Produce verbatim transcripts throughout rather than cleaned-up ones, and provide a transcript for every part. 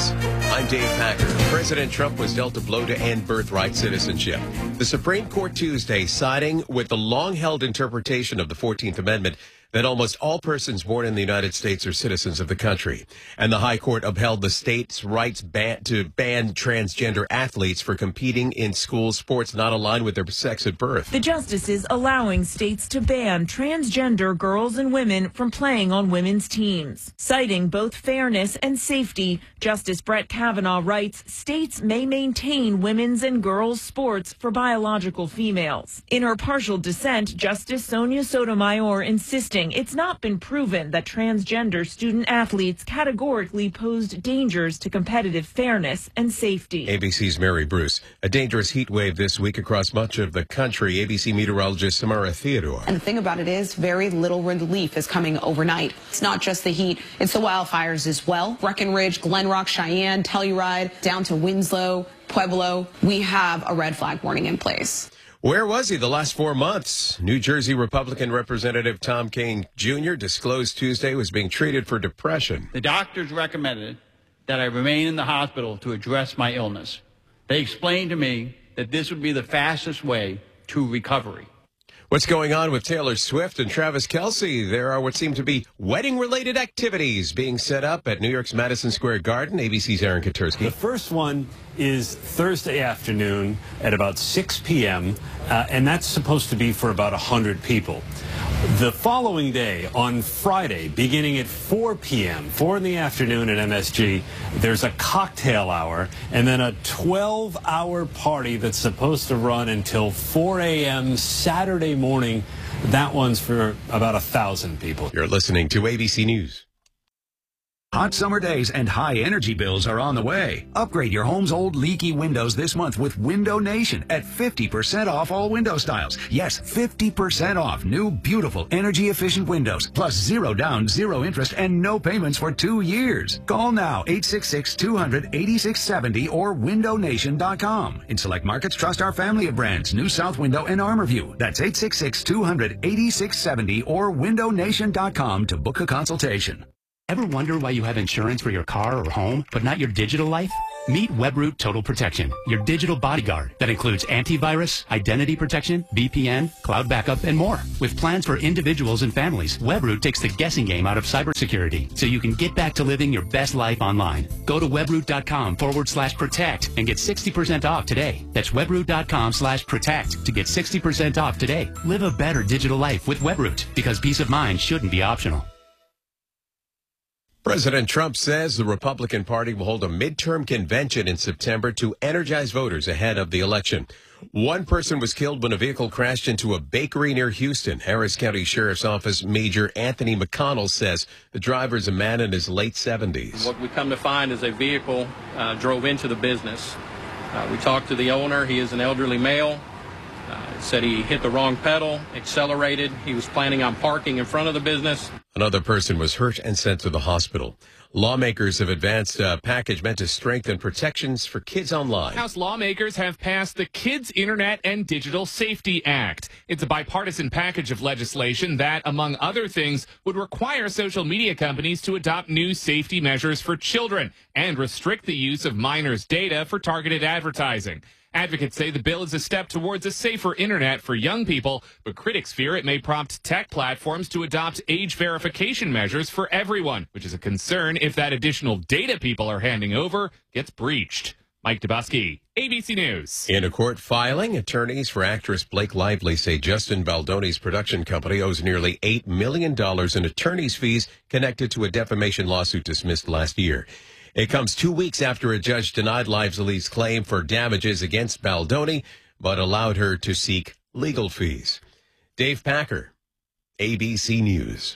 News. I'm Dave Packer. President Trump was dealt a blow to end birthright citizenship. The Supreme Court Tuesday siding with the long-held interpretation of the fourteenth Amendment that almost all persons born in the United States are citizens of the country. And the High Court upheld the state's rights ban- to ban transgender athletes for competing in school sports not aligned with their sex at birth. The justices allowing states to ban transgender girls and women from playing on women's teams. Citing both fairness and safety, Justice Brett Kavanaugh writes, states may maintain women's and girls' sports for biological females. In her partial dissent, Justice Sonia Sotomayor insisting it's not been proven that transgender student athletes categorically posed dangers to competitive fairness and safety. A B C's Mary Bruce. A dangerous heat wave this week across much of the country. A B C meteorologist Samara Theodore. And the thing about it is very little relief is coming overnight. It's not just the heat, it's the wildfires as well. Breckenridge, Glen Rock, Cheyenne, Telluride, down to Winslow, Pueblo. We have a red flag warning in place. Where was he the last four months? New Jersey Republican Representative Tom Kean Junior disclosed Tuesday was being treated for depression. The doctors recommended that I remain in the hospital to address my illness. They explained to me that this would be the fastest way to recovery. What's going on with Taylor Swift and Travis Kelce? There are what seem to be wedding-related activities being set up at New York's Madison Square Garden. A B C's Aaron Katersky. The first one is Thursday afternoon at about six p.m., uh, and that's supposed to be for about one hundred people. The following day, on Friday, beginning at four p.m., four in the afternoon at M S G, there's a cocktail hour and then a twelve hour party that's supposed to run until four a.m. Saturday morning. That one's for about a thousand people. You're listening to A B C News. Hot summer days and high energy bills are on the way. Upgrade your home's old leaky windows this month with Window Nation at fifty percent off all window styles. Yes, fifty percent off new, beautiful, energy-efficient windows. Plus zero down, zero interest, and no payments for two years. Call now, eight six six, two hundred, eighty-six seventy or window nation dot com. In select markets, trust our family of brands, New South Window and ArmorView. That's eight six six, two hundred, eighty-six seventy or window nation dot com to book a consultation. Ever wonder why you have insurance for your car or home, but not your digital life? Meet Webroot Total Protection, your digital bodyguard that includes antivirus, identity protection, V P N, cloud backup, and more. With plans for individuals and families, Webroot takes the guessing game out of cybersecurity so you can get back to living your best life online. Go to webroot.com forward slash protect and get sixty percent off today. That's webroot.com slash protect to get sixty percent off today. Live a better digital life with Webroot because peace of mind shouldn't be optional. President Trump says the Republican Party will hold a midterm convention in September to energize voters ahead of the election. One person was killed when a vehicle crashed into a bakery near Houston. Harris County Sheriff's Office Major Anthony McConnell says the driver is a man in his late seventies. What we come to find is a vehicle uh, drove into the business. Uh, we talked to the owner. He is an elderly male. Uh, said he hit the wrong pedal, accelerated. He was planning on parking in front of the business. Another person was hurt and sent to the hospital. Lawmakers have advanced a package meant to strengthen protections for kids online. House lawmakers have passed the Kids Internet and Digital Safety Act. It's a bipartisan package of legislation that, among other things, would require social media companies to adopt new safety measures for children and restrict the use of minors' data for targeted advertising. Advocates say the bill is a step towards a safer internet for young people, but critics fear it may prompt tech platforms to adopt age verification measures for everyone, which is a concern if that additional data people are handing over gets breached. Mike Dubusky, A B C News. In a court filing, attorneys for actress Blake Lively say Justin Baldoni's production company owes nearly eight million dollars in attorney's fees connected to a defamation lawsuit dismissed last year. It comes two weeks after a judge denied Lively's claim for damages against Baldoni, but allowed her to seek legal fees. Dave Packer, A B C News.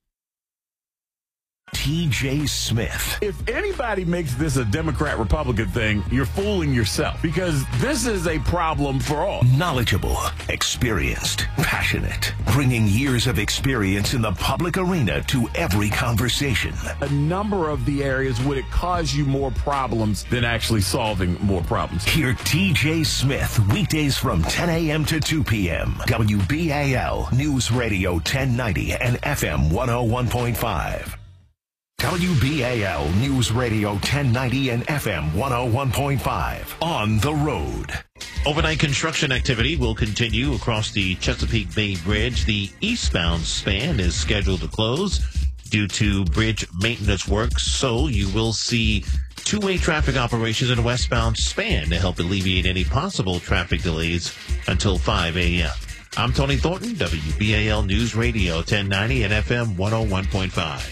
T J Smith. If anybody makes this a Democrat-Republican thing, you're fooling yourself, because this is a problem for all. Knowledgeable, experienced, passionate, bringing years of experience in the public arena to every conversation. A number of the areas would it cause you more problems than actually solving more problems. Hear T J Smith weekdays from ten a.m. to two p.m. W B A L News Radio ten ninety and F M one oh one point five. W B A L News Radio ten ninety and F M one oh one point five. On the road. Overnight construction activity will continue across the Chesapeake Bay Bridge. The eastbound span is scheduled to close due to bridge maintenance work, so you will see two-way traffic operations in the westbound span to help alleviate any possible traffic delays until five a.m. I'm Tony Thornton, W B A L News Radio ten ninety and F M one oh one point five.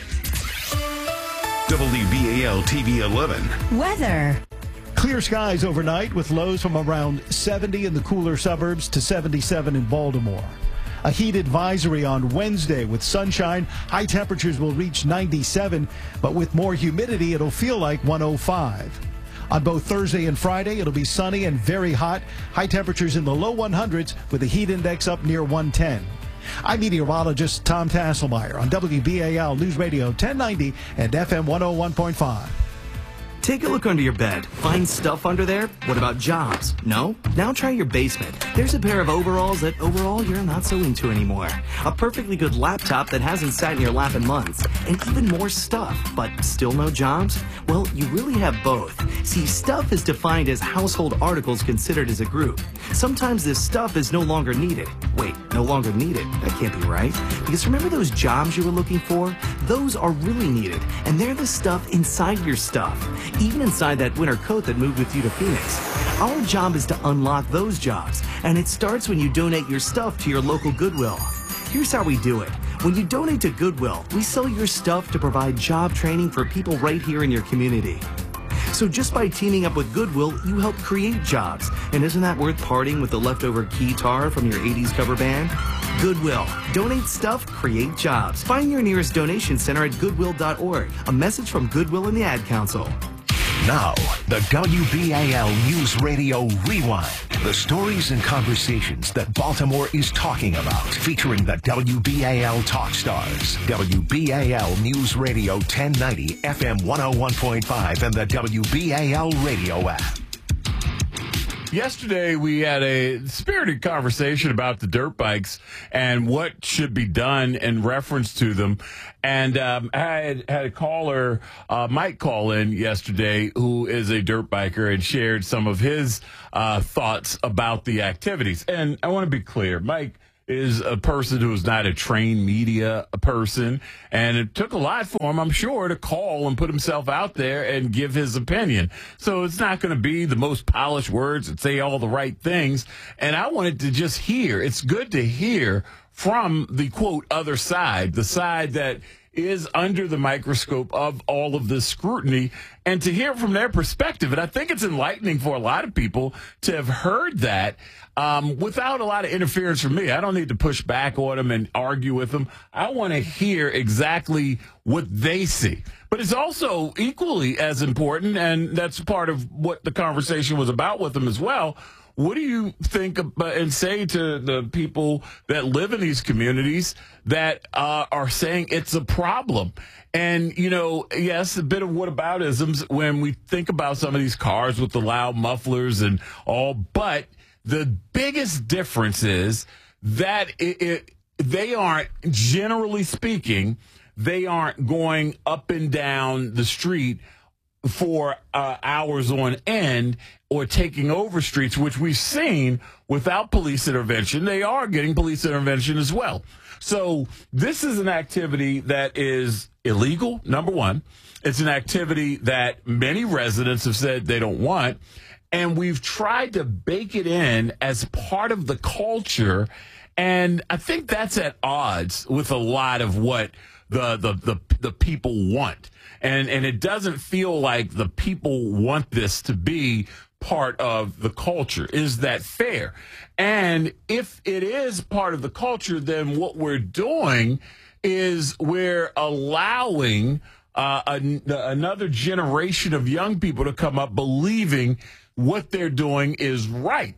W B A L T V eleven. Weather. Clear skies overnight with lows from around seventy in the cooler suburbs to seventy-seven in Baltimore. A heat advisory on Wednesday with sunshine. High temperatures will reach ninety-seven, but with more humidity, it'll feel like one oh five. On both Thursday and Friday, it'll be sunny and very hot. High temperatures in the low hundreds with the heat index up near one ten. I'm meteorologist Tom Tasselmeyer on W B A L News Radio ten ninety and F M one oh one point five. Take a look under your bed. Find stuff under there? What about jobs? No? Now try your basement. There's a pair of overalls that overall you're not so into anymore. A perfectly good laptop that hasn't sat in your lap in months. And even more stuff, but still no jobs? Well, you really have both. See, stuff is defined as household articles considered as a group. Sometimes this stuff is no longer needed. Wait, no longer needed? That can't be right. Because remember those jobs you were looking for? Those are really needed. And they're the stuff inside your stuff. Even inside that winter coat that moved with you to Phoenix. Our job is to unlock those jobs, and it starts when you donate your stuff to your local Goodwill. Here's how we do it. When you donate to Goodwill, we sell your stuff to provide job training for people right here in your community. So just by teaming up with Goodwill, you help create jobs. And isn't that worth parting with the leftover guitar from your eighties cover band? Goodwill. Donate stuff, create jobs. Find your nearest donation center at goodwill dot org. A message from Goodwill and the Ad Council. Now, the W B A L News Radio Rewind. The stories and conversations that Baltimore is talking about. Featuring the W B A L Talk Stars. W B A L News Radio ten ninety, F M one oh one point five, and the W B A L radio app. Yesterday, we had a spirited conversation about the dirt bikes and what should be done in reference to them. And um, I had, had a caller, uh, Mike, call in yesterday, who is a dirt biker, and shared some of his uh, thoughts about the activities. And I want to be clear, Mike is a person who is not a trained media person, and it took a lot for him, I'm sure, to call and put himself out there and give his opinion. So it's not going to be the most polished words that say all the right things. And I wanted to just hear, it's good to hear from the, quote, other side, the side that is under the microscope of all of this scrutiny, and to hear from their perspective. And I think it's enlightening for a lot of people to have heard that um, without a lot of interference from me. I don't need to push back on them and argue with them. I want to hear exactly what they see. But it's also equally as important, and that's part of what the conversation was about with them as well. What do you think about, and say to the people that live in these communities that uh, are saying it's a problem? And, you know, yes, a bit of whataboutisms when we think about some of these cars with the loud mufflers and all, but the biggest difference is that it, it, they aren't, generally speaking, they aren't going up and down the street for uh, hours on end or taking over streets, which we've seen without police intervention. They are getting police intervention as well. So this is an activity that is illegal, number one. It's an activity that many residents have said they don't want. And we've tried to bake it in as part of the culture. And I think that's at odds with a lot of what the the the, the people want. And and it doesn't feel like the people want this to be part of the culture. Is that fair? And if it is part of the culture, then what we're doing is we're allowing uh, an, another generation of young people to come up believing what they're doing is right.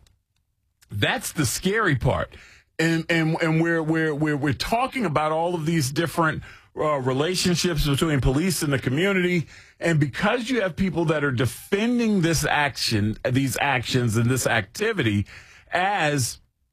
That's the scary part. And and and we're we're we're we're talking about all of these different uh, relationships between police and the community, and because you have people that are defending this action, these actions, and this activity as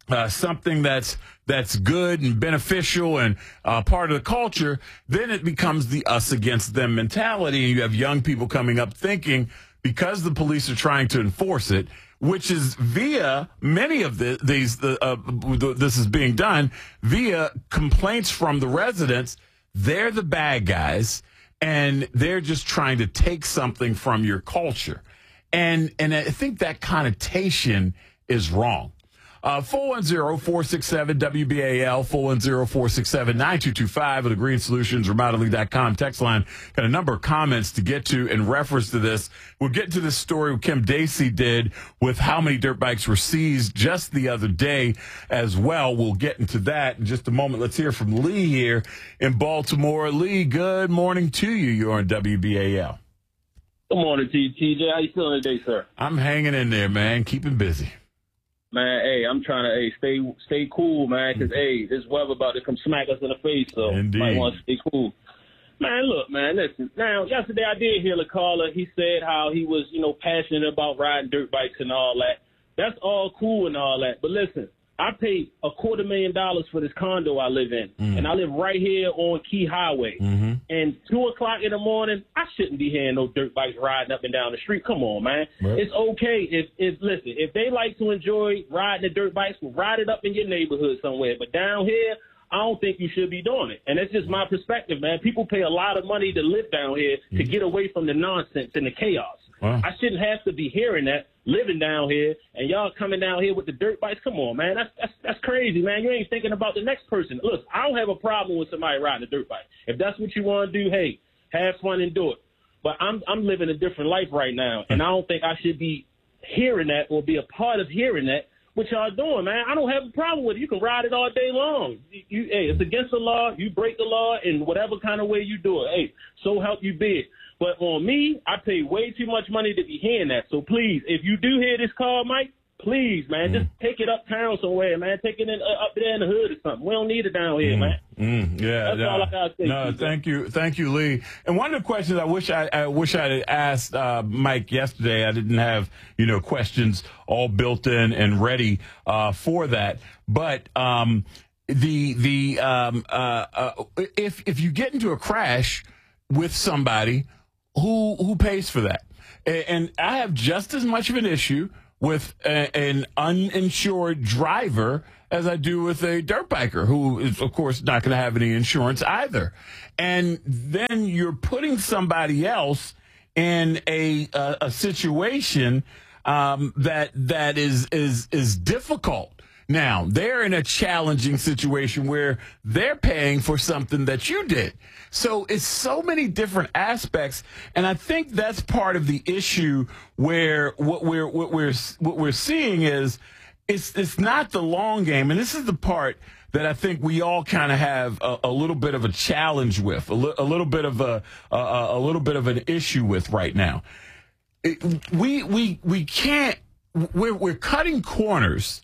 uh, something that's that's good and beneficial and uh, part of the culture, then it becomes the us against them mentality. And you have young people coming up thinking because the police are trying to enforce it, which is via many of the, these, the, uh, this is being done via complaints from the residents. They're the bad guys, and they're just trying to take something from your culture. And, and I think that connotation is wrong. Uh, four one zero, four six seven, W B A L, four one zero, four six seven, nine two two five, or the Green Solutions, Remodeling dot com text line. Got a number of comments to get to in reference to this. We'll get to this story Kim Dacey did with how many dirt bikes were seized just the other day as well. We'll get into that in just a moment. Let's hear from Lee here in Baltimore. Lee, good morning to you. You're on W B A L. Good morning to you, T J. How you feeling today, sir? I'm hanging in there, man. Keeping busy. Man, hey, I'm trying to hey stay stay cool, man, because hey, this weather about to come smack us in the face, so Indeed. might want to stay cool. Man, look, man, listen. Now, yesterday I did hear the caller. He said how he was, you know, passionate about riding dirt bikes and all that. That's all cool and all that, but listen, I paid a quarter million dollars for this condo I live in, Mm. and I live right here on Key Highway. Mm-hmm. And two o'clock in the morning, I shouldn't be hearing no dirt bikes riding up and down the street. Come on, man. Right. It's okay if, if listen, if they like to enjoy riding the dirt bikes, well, ride it up in your neighborhood somewhere. But down here, I don't think you should be doing it. And that's just my perspective, man. People pay a lot of money to live down here to get away from the nonsense and the chaos. Wow. I shouldn't have to be hearing that living down here and y'all coming down here with the dirt bikes. Come on, man. That's, that's that's crazy, man. You ain't thinking about the next person. Look, I don't have a problem with somebody riding a dirt bike. If that's what you want to do, hey, have fun and do it. But I'm I'm living a different life right now, and I don't think I should be hearing that or be a part of hearing that. What y'all doing, man? I don't have a problem with it. You can ride it all day long. You, you, hey, it's against the law. You break the law in whatever kind of way you do it. Hey, so help you be it. But on me, I pay way too much money to be hearing that. So please, if you do hear this call, Mike, please, man, just take it uptown somewhere, man. Take it in, uh, up there in the hood or something. We don't need it down here, Mm. man. Mm, yeah, That's no, all I gotta say. no, thank you, thank you, Lee. And one of the questions I wish I, I wish I had asked uh, Mike yesterday, I didn't have you know questions all built in and ready uh, for that. But um, the the um, uh, uh, if if you get into a crash with somebody, who who pays for that? And, and I have just as much of an issue with a, an uninsured driver as I do with a dirt biker who is, of course, not going to have any insurance either. And then you're putting somebody else in a a, a situation um, that that is is is difficult. Now, they're in a challenging situation where they're paying for something that you did. So it's so many different aspects, and I think that's part of the issue where what we're what we're what we're seeing is it's it's not the long game, and this is the part that I think we all kind of have a, a little bit of a challenge with, a, li- a little bit of a, a a little bit of an issue with right now. It, we we we can't we're we're cutting corners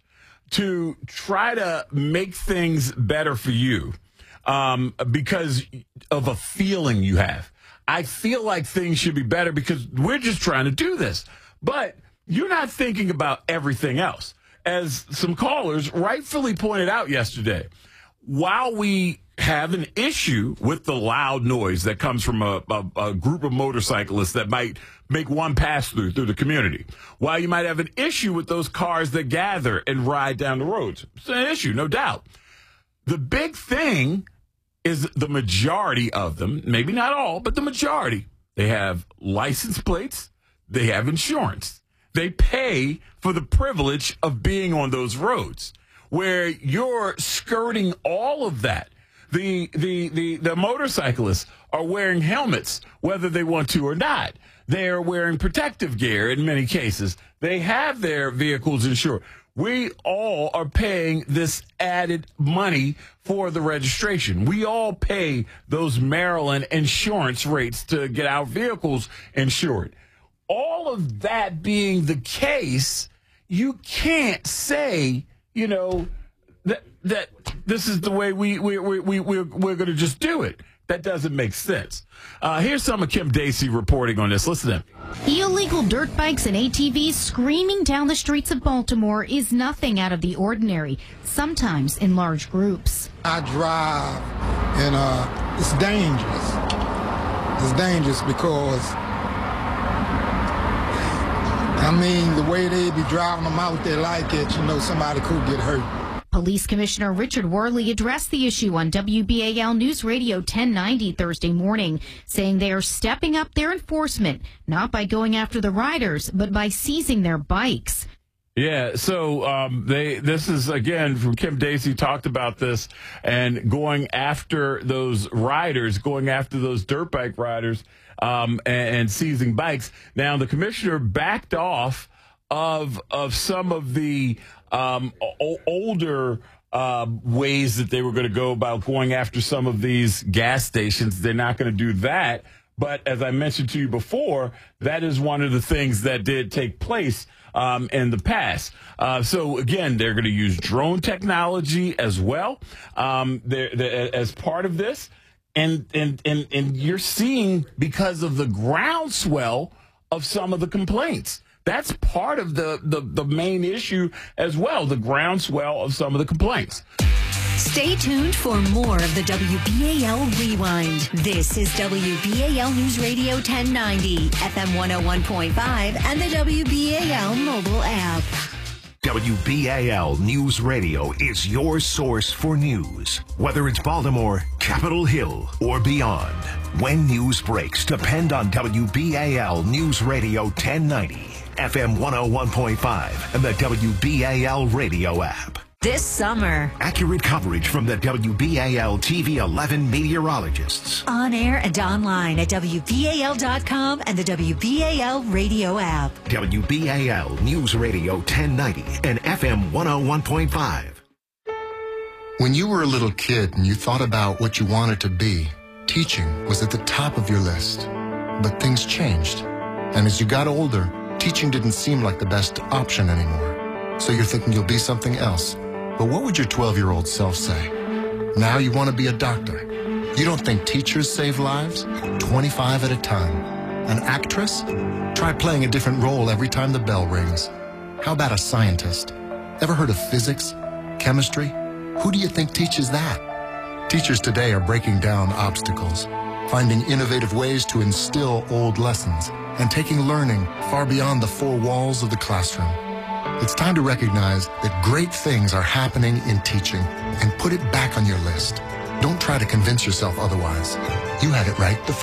to try to make things better for you um, because of a feeling you have. I feel like things should be better because we're just trying to do this. But you're not thinking about everything else. As some callers rightfully pointed out yesterday, while we have an issue with the loud noise that comes from a, a, a group of motorcyclists that might make one pass through through the community, while you might have an issue with those cars that gather and ride down the roads, it's an issue, no doubt. The big thing is the majority of them, maybe not all, but the majority, they have license plates, they have insurance. They pay for the privilege of being on those roads where you're skirting all of that. The, the, the, the motorcyclists are wearing helmets, whether they want to or not. They are wearing protective gear in many cases. They have their vehicles insured. We all are paying this added money for the registration. We all pay those Maryland insurance rates to get our vehicles insured. All of that being the case, you can't say, you know, that that this is the way we we we we we're, we're going to just do it. That doesn't make sense. Uh, here's some of Kim Dacey reporting on this. Listen to them. Illegal dirt bikes and A T Vs screaming down the streets of Baltimore is nothing out of the ordinary, sometimes in large groups. I drive, and uh, it's dangerous. It's dangerous because, I mean, the way they be driving them out there like it, you know, somebody could get hurt. Police Commissioner Richard Worley addressed the issue on W B A L News Radio ten ninety Thursday morning, saying they are stepping up their enforcement, not by going after the riders, but by seizing their bikes. Yeah, so um, they. This is, again, from Kim Dacey, talked about this, and going after those riders, going after those dirt bike riders um, and, and seizing bikes. Now, the commissioner backed off of of some of the um, o- older uh, ways that they were going to go about going after some of these gas stations. They're not going to do that. But as I mentioned to you before, that is one of the things that did take place um, in the past. Uh, so, again, they're going to use drone technology as well um, they're, they're, as part of this. And, and, and, and you're seeing, because of the groundswell of some of the complaints, that's part of the, the, the main issue as well, the groundswell of some of the complaints. Stay tuned for more of the W B A L Rewind. This is W B A L News Radio ten ninety, F M one oh one point five, and the W B A L mobile app. W B A L News Radio is your source for news. Whether it's Baltimore, Capitol Hill, or beyond. When news breaks, depend on W B A L News Radio ten ninety, F M one oh one point five, and the W B A L radio app. This summer, accurate coverage from the W B A L T V eleven meteorologists. On air and online at W B A L dot com and the W B A L radio app. W B A L News Radio ten ninety and F M one oh one point five. When you were a little kid and you thought about what you wanted to be, teaching was at the top of your list. But things changed. And as you got older, teaching didn't seem like the best option anymore. So you're thinking you'll be something else. But what would your twelve-year-old self say? Now you want to be a doctor. You don't think teachers save lives? twenty-five at a time. An actress? Try playing a different role every time the bell rings. How about a scientist? Ever heard of physics? Chemistry? Who do you think teaches that? Teachers today are breaking down obstacles, finding innovative ways to instill old lessons, and taking learning far beyond the four walls of the classroom. It's time to recognize that great things are happening in teaching and put it back on your list. Don't try to convince yourself otherwise. You had it right the